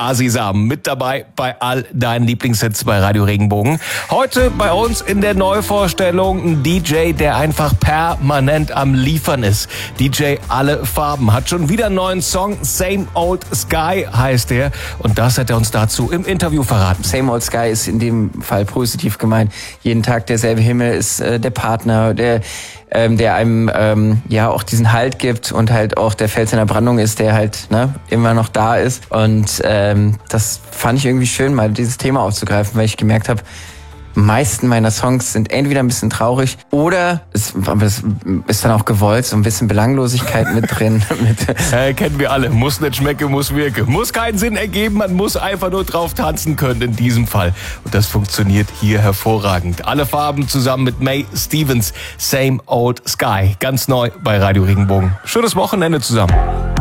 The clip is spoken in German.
Asi-Sam mit dabei bei all deinen Lieblingshits bei Radio Regenbogen. Heute bei uns in der Neuvorstellung ein DJ, der einfach permanent am Liefern ist. DJ Alle Farben hat schon wieder einen neuen Song, Same Old Sky heißt er. Und das hat er uns dazu im Interview verraten. Same Old Sky ist in dem Fall positiv gemeint. Jeden Tag derselbe Himmel ist der Partner, der einem ja auch diesen Halt gibt und halt auch der Fels in der Brandung ist, der halt immer noch da ist. Und das fand ich irgendwie schön, mal dieses Thema aufzugreifen, weil ich gemerkt habe, meisten meiner Songs sind entweder ein bisschen traurig oder es ist dann auch gewollt, so ein bisschen Belanglosigkeit mit drin. Kennen wir alle. Muss nicht schmecken, muss wirken. Muss keinen Sinn ergeben, man muss einfach nur drauf tanzen können in diesem Fall. Und das funktioniert hier hervorragend. Alle Farben zusammen mit May Stevens. Same Old Sky. Ganz neu bei Radio Regenbogen. Schönes Wochenende zusammen.